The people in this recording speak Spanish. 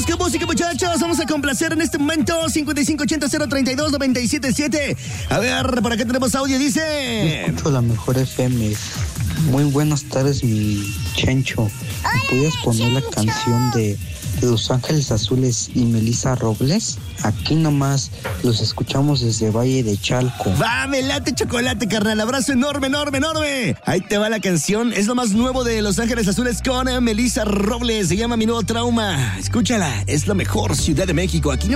qué música, muchachos. Vamos a complacer en este momento 5580-032-977. A ver, por acá tenemos audio, dice... Escucho la mejor FM. Muy buenas tardes, mi Chencho. ¿Me podías poner la canción de Los Ángeles Azules y Melissa Robles? Aquí nomás los escuchamos desde Valle de Chalco. Va, me late chocolate, carnal. Abrazo enorme, enorme, enorme. Ahí te va la canción. Es lo más nuevo de Los Ángeles Azules con Melissa Robles. Se llama Mi Nuevo Trauma. Escúchala. Es la mejor Ciudad de México. Aquí